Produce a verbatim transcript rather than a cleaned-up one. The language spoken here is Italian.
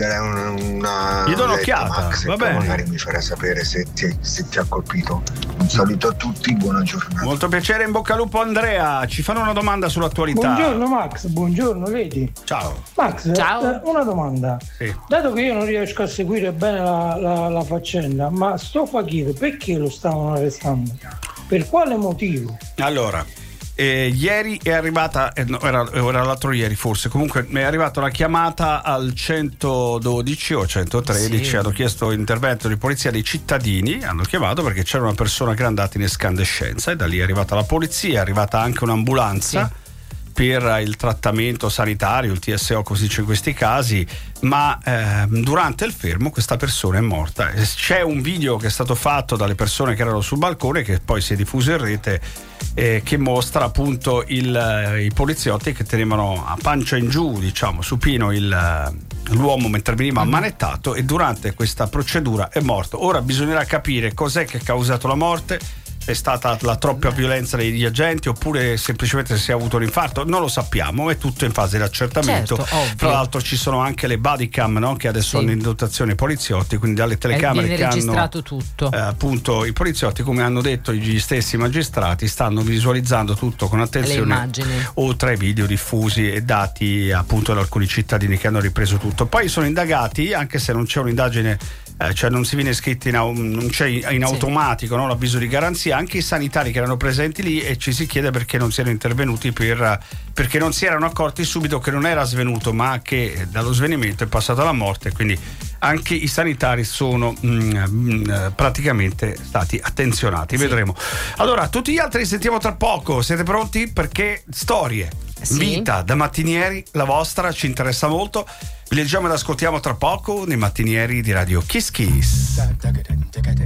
darei una, una gli do letta, un'occhiata, Max, va e poi bene. magari mi farai sapere se ti, se ti ha colpito. Un saluto a tutti, buona giornata. Molto piacere, in bocca al lupo. Andrea, ci fanno una domanda sull'attualità. Buongiorno Max, buongiorno Lady. Ciao. Max, Ciao. eh, una domanda. Sì. Dato che io non riesco a seguire bene la, la, la faccenda, ma sto Fakir perché lo stavano arrestando? Per quale motivo? Allora, eh, ieri è arrivata, eh, no, era, era l'altro ieri forse, comunque è arrivata una chiamata al centododici o centotredici, Sì. hanno chiesto intervento di polizia dei cittadini, hanno chiamato perché c'era una persona che era andata in escandescenza e da lì è arrivata la polizia, è arrivata anche un'ambulanza. Sì. Per il trattamento sanitario, il T S O così dice in questi casi, ma eh, durante il fermo questa persona è morta. C'è un video che è stato fatto dalle persone che erano sul balcone, che poi si è diffuso in rete, eh, che mostra appunto il, eh, i poliziotti che tenevano a pancia in giù, diciamo, supino il, eh, l'uomo mentre veniva ammanettato, e durante questa procedura è morto. Ora bisognerà capire cos'è che ha causato la morte. È stata la troppa violenza degli agenti oppure semplicemente si è avuto un infarto, non lo sappiamo, è tutto in fase di accertamento. Certo, ovvio. Tra l'altro ci sono anche le body cam, no? Che adesso Sì. hanno in dotazione i poliziotti, quindi dalle telecamere viene che hanno registrato tutto. eh, appunto i poliziotti, come hanno detto gli stessi magistrati, stanno visualizzando tutto con attenzione, Le immagini. oltre ai video diffusi e dati appunto da alcuni cittadini che hanno ripreso tutto. Poi sono indagati, anche se non c'è un'indagine, eh, cioè non si viene iscritti in, au- non c'è in automatico, no, l'avviso di garanzia, anche i sanitari che erano presenti lì, e ci si chiede perché non siano intervenuti, per, perché non si erano accorti subito che non era svenuto, ma che dallo svenimento è passato alla morte. Quindi anche i sanitari sono mm, mm, praticamente stati attenzionati. Sì. Vedremo. Allora, tutti gli altri sentiamo tra poco. Siete pronti? Perché storie, Sì. vita da mattinieri, la vostra ci interessa molto. Vi leggiamo ed ascoltiamo tra poco nei mattinieri di Radio Kiss Kiss.